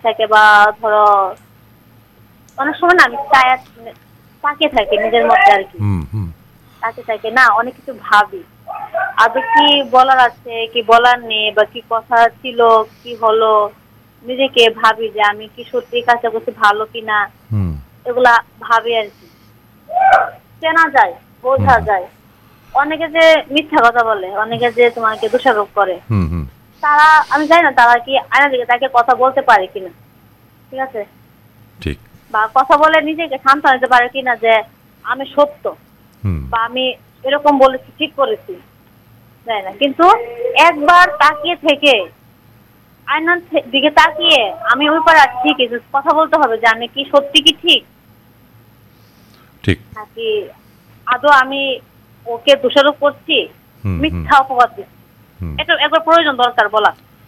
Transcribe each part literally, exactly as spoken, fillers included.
থাকে বা ধরো অনেক সময় না আমি তাকিয়ে থাকি নিজের মধ্যে আর কি, তাকিয়ে থাকি না অনেক কিছু ভাবি, আদৌ কি বলার আছে কি বলার নেই বা কি কথা ছিল কি হলো, নিজেকে ভাবি যে আমি কি সত্যি কাজটা করছি ভালো কিনা, এগুলা ভাবি আর কি। চেনা যায়, বোঝা যায়। অনেকে যে মিথ্যা কথা বলে, অনেকে যে তোমাকে দোষারোপ করে, তারা আমি জানি না তারা কি আয়না দিকে তাকে কথা বলতে পারে কিনা, ঠিক আছে, ঠিক, বা কথা বলে নিজেকে সান্ত্বনা দিতে পারে কিনা যে আমি সত্য বা আমি এরকম বলেছি ঠিক করেছি, জানি না। কিন্তু একবার তাকিয়ে থেকে আয়নার দিকে তাকিয়ে আমি ওই পারে ঠিক কথা বলতে হবে যে আমি কি সত্যি কি ঠিক ঠিক নাকি আদৌ আমি ওকে দোষারোপ করছি, মিথ্যা অপবাদ দিচ্ছি। এটা একবার প্রয়োজন দরকার বলা,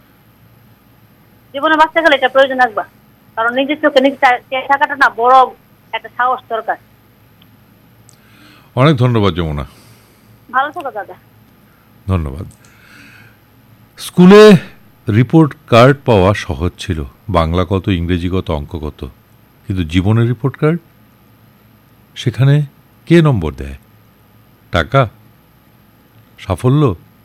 জীবনে বাঁচতে গেলে এটা প্রয়োজন একবার, কারণ নিজের চোখে নিজে থাকাটা না বড় একটা সাহস দরকার। অনেক ধন্যবাদ যমুনা, ভালো থাকো দাদা। ধন্যবাদ। স্কুলে রিপোর্ট কার্ড পাওয়া সহজ ছিল, বাংলা কত, ইংরেজি কত, অঙ্ক কত, কিন্তু জীবনের রিপোর্ট কার্ড, সেখানে কে নম্বর দেয়? টাকা, সাফল্য,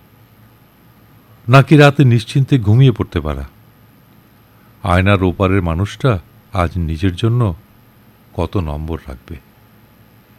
নাকি রাতে নিশ্চিন্তে ঘুমিয়ে পড়তে পারা? আয়নার ওপারের মানুষটা আজ নিজের জন্য কত নম্বর রাখবে?